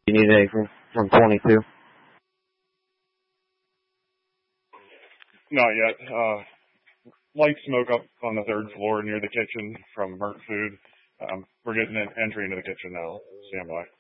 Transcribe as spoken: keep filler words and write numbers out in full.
You need anything from, from twenty-two? Not yet. Uh, light smoke up on the third floor near the kitchen from Mert Food. Um, we're getting an entry into the kitchen now. Stand by.